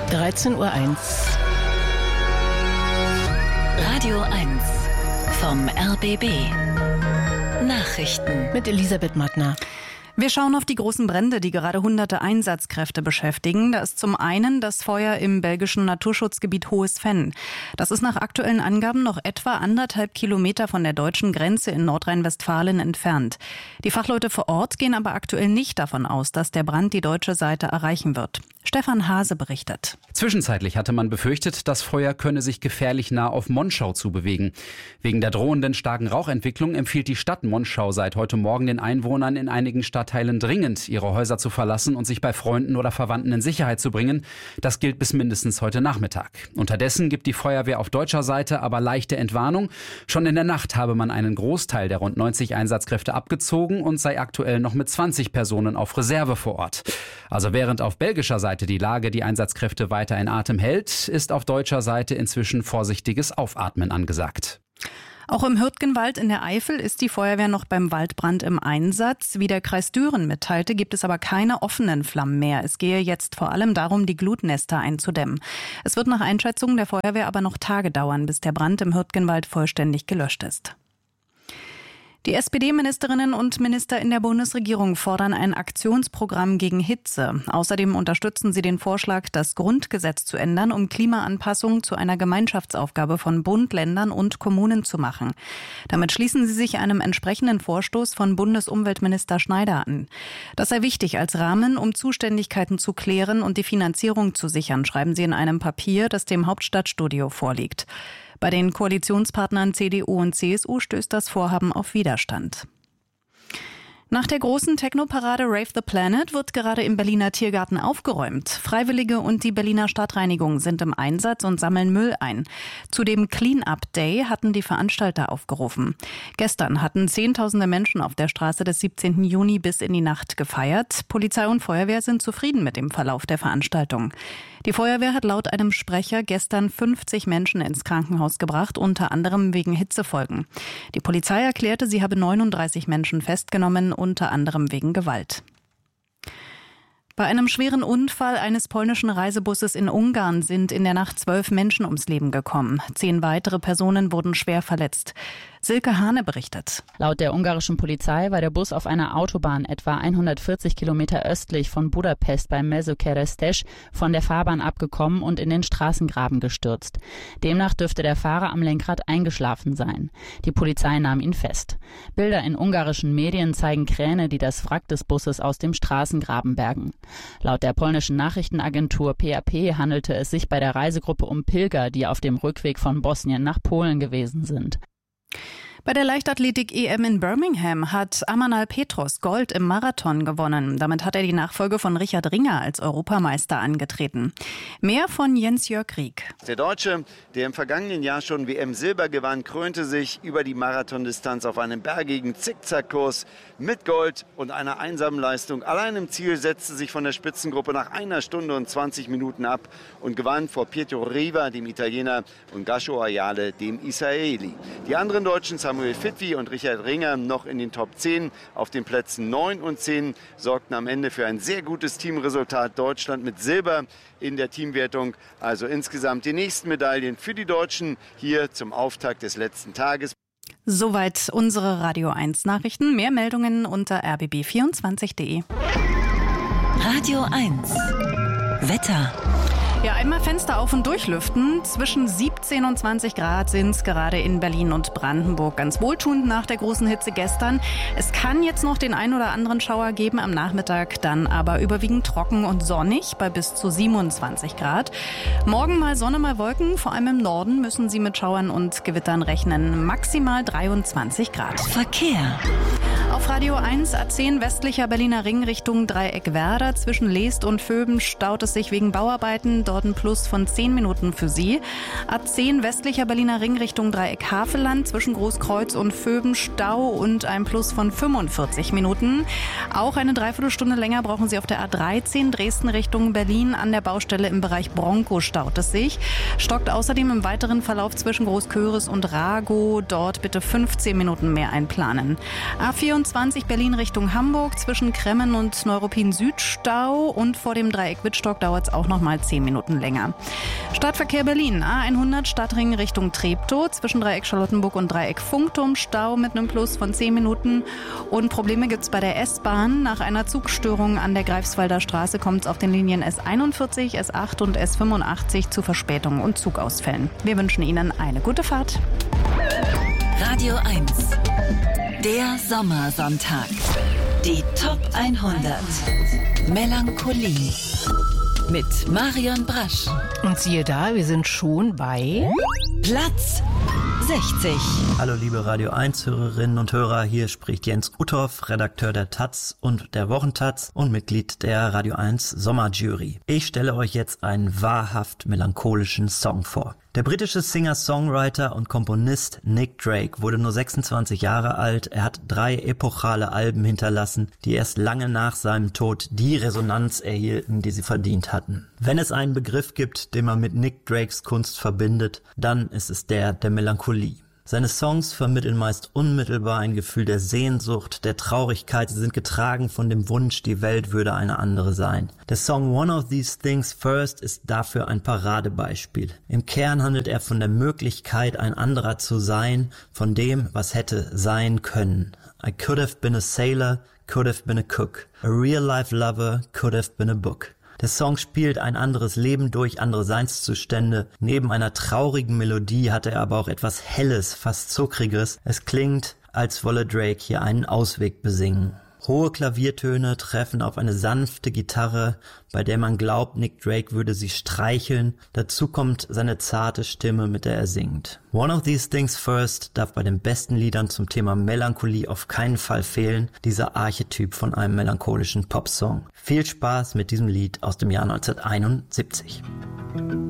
13:01 Uhr. Radio 1 vom RBB. Nachrichten Mit Elisabeth Mattner. Wir schauen auf die großen Brände, die gerade hunderte Einsatzkräfte beschäftigen. Da ist zum einen das Feuer im belgischen Naturschutzgebiet Hohes Venn. Das ist nach aktuellen Angaben noch etwa 1,5 Kilometer von der deutschen Grenze in Nordrhein-Westfalen entfernt. Die Fachleute vor Ort gehen aber aktuell nicht davon aus, dass der Brand die deutsche Seite erreichen wird. Stefan Hase berichtet. Zwischenzeitlich hatte man befürchtet, das Feuer könne sich gefährlich nah auf Monschau zubewegen. Wegen der drohenden starken Rauchentwicklung empfiehlt die Stadt Monschau seit heute Morgen den Einwohnern in einigen Stadtteilen dringend, ihre Häuser zu verlassen und sich bei Freunden oder Verwandten in Sicherheit zu bringen. Das gilt bis mindestens heute Nachmittag. Unterdessen gibt die Feuerwehr auf deutscher Seite aber leichte Entwarnung. Schon in der Nacht habe man einen Großteil der rund 90 Einsatzkräfte abgezogen und sei aktuell noch mit 20 Personen auf Reserve vor Ort. Also während auf belgischer Seite die Lage die Einsatzkräfte weiter in Atem hält, ist auf deutscher Seite inzwischen vorsichtiges Aufatmen angesagt. Auch im Hürtgenwald in der Eifel ist die Feuerwehr noch beim Waldbrand im Einsatz. Wie der Kreis Düren mitteilte, gibt es aber keine offenen Flammen mehr. Es gehe jetzt vor allem darum, die Glutnester einzudämmen. Es wird nach Einschätzung der Feuerwehr aber noch Tage dauern, bis der Brand im Hürtgenwald vollständig gelöscht ist. Die SPD-Ministerinnen und Minister in der Bundesregierung fordern ein Aktionsprogramm gegen Hitze. Außerdem unterstützen sie den Vorschlag, das Grundgesetz zu ändern, um Klimaanpassung zu einer Gemeinschaftsaufgabe von Bund, Ländern und Kommunen zu machen. Damit schließen sie sich einem entsprechenden Vorstoß von Bundesumweltminister Schneider an. Das sei wichtig als Rahmen, um Zuständigkeiten zu klären und die Finanzierung zu sichern, schreiben sie in einem Papier, das dem Hauptstadtstudio vorliegt. Bei den Koalitionspartnern CDU und CSU stößt das Vorhaben auf Widerstand. Nach der großen Techno-Parade Rave the Planet wird gerade im Berliner Tiergarten aufgeräumt. Freiwillige und die Berliner Stadtreinigung sind im Einsatz und sammeln Müll ein. Zu dem Clean-Up Day hatten die Veranstalter aufgerufen. Gestern hatten Zehntausende Menschen auf der Straße des 17. Juni bis in die Nacht gefeiert. Polizei und Feuerwehr sind zufrieden mit dem Verlauf der Veranstaltung. Die Feuerwehr hat laut einem Sprecher gestern 50 Menschen ins Krankenhaus gebracht, unter anderem wegen Hitzefolgen. Die Polizei erklärte, sie habe 39 Menschen festgenommen, unter anderem wegen Gewalt. Bei einem schweren Unfall eines polnischen Reisebusses in Ungarn sind in der Nacht 12 Menschen ums Leben gekommen. 10 weitere Personen wurden schwer verletzt. Silke Hane berichtet. Laut der ungarischen Polizei war der Bus auf einer Autobahn etwa 140 Kilometer östlich von Budapest bei Mezőkeresztes von der Fahrbahn abgekommen und in den Straßengraben gestürzt. Demnach dürfte der Fahrer am Lenkrad eingeschlafen sein. Die Polizei nahm ihn fest. Bilder in ungarischen Medien zeigen Kräne, die das Wrack des Busses aus dem Straßengraben bergen. Laut der polnischen Nachrichtenagentur PAP handelte es sich bei der Reisegruppe um Pilger, die auf dem Rückweg von Bosnien nach Polen gewesen sind. Bei der Leichtathletik-EM in Birmingham hat Amanal Petros Gold im Marathon gewonnen. Damit hat er die Nachfolge von Richard Ringer als Europameister angetreten. Mehr von Jens-Jörg Rieck. Der Deutsche, der im vergangenen Jahr schon WM-Silber gewann, krönte sich über die Marathondistanz auf einem bergigen Zickzackkurs mit Gold und einer einsamen Leistung. Allein im Ziel setzte sich von der Spitzengruppe nach 1 Stunde und 20 Minuten ab und gewann vor Pietro Riva, dem Italiener, und Gasho Ayale, dem Israeli. Die anderen Deutschen, Samuel Fitwi und Richard Ringer, noch in den Top 10. Auf den Plätzen 9 und 10 sorgten am Ende für ein sehr gutes Teamresultat. Deutschland mit Silber in der Teamwertung. Also insgesamt die nächsten Medaillen für die Deutschen hier zum Auftakt des letzten Tages. Soweit unsere Radio 1 Nachrichten. Mehr Meldungen unter rbb24.de. Radio 1 Wetter. Ja, einmal Fenster auf und durchlüften. Zwischen 17 und 20 Grad sind es gerade in Berlin und Brandenburg. Ganz wohltuend nach der großen Hitze gestern. Es kann jetzt noch den ein oder anderen Schauer geben am Nachmittag, dann aber überwiegend trocken und sonnig bei bis zu 27 Grad. Morgen mal Sonne, mal Wolken. Vor allem im Norden müssen Sie mit Schauern und Gewittern rechnen. Maximal 23 Grad. Verkehr. Auf Radio 1 A10 westlicher Berliner Ring Richtung Dreieck Werder. Zwischen Leest und Vöben staut es sich wegen Bauarbeiten. Dort ein Plus von 10 Minuten für Sie. A10 westlicher Berliner Ring Richtung Dreieck Havelland. Zwischen Großkreuz und Vöben Stau und ein Plus von 45 Minuten. Auch eine Dreiviertelstunde länger brauchen Sie auf der A13 Dresden Richtung Berlin. An der Baustelle im Bereich Bronco staut es sich. Stockt außerdem im weiteren Verlauf zwischen Großköris und Ragow. Dort bitte 15 Minuten mehr einplanen. A24 Berlin Richtung Hamburg. Zwischen Kremmen und Neuruppin Süd Stau. Und vor dem Dreieck Wittstock dauert es auch noch mal 10 Minuten. Minuten länger. Stadtverkehr Berlin, A100 Stadtring Richtung Treptow, zwischen Dreieck Charlottenburg und Dreieck Funkturm, Stau mit einem Plus von 10 Minuten. Und Probleme gibt's bei der S-Bahn. Nach einer Zugstörung an der Greifswalder Straße kommt es auf den Linien S41, S8 und S85 zu Verspätungen und Zugausfällen. Wir wünschen Ihnen eine gute Fahrt. Radio 1. Der Sommersonntag. Die Top 100. Melancholie. Mit Marion Brasch. Und siehe da, wir sind schon bei Platz 60. Hallo liebe Radio 1 Hörerinnen und Hörer, hier spricht Jens Uthoff, Redakteur der Taz und der Wochentaz und Mitglied der Radio 1 Sommerjury. Ich stelle euch jetzt einen wahrhaft melancholischen Song vor. Der britische Singer-Songwriter und Komponist Nick Drake wurde nur 26 Jahre alt. Er hat 3 epochale Alben hinterlassen, die erst lange nach seinem Tod die Resonanz erhielten, die sie verdient hatten. Wenn es einen Begriff gibt, den man mit Nick Drakes Kunst verbindet, dann ist es der Melancholie. Seine Songs vermitteln meist unmittelbar ein Gefühl der Sehnsucht, der Traurigkeit. Sie sind getragen von dem Wunsch, die Welt würde eine andere sein. Der Song One of These Things First ist dafür ein Paradebeispiel. Im Kern handelt er von der Möglichkeit, ein anderer zu sein, von dem, was hätte sein können. I could have been a sailor, could have been a cook. A real-life lover, could have been a book. Der Song spielt ein anderes Leben durch, andere Seinszustände. Neben einer traurigen Melodie hat er aber auch etwas Helles, fast Zuckriges. Es klingt, als wolle Drake hier einen Ausweg besingen. Hohe Klaviertöne treffen auf eine sanfte Gitarre, bei der man glaubt, Nick Drake würde sie streicheln. Dazu kommt seine zarte Stimme, mit der er singt. One of These Things First darf bei den besten Liedern zum Thema Melancholie auf keinen Fall fehlen, dieser Archetyp von einem melancholischen Popsong. Viel Spaß mit diesem Lied aus dem Jahr 1971.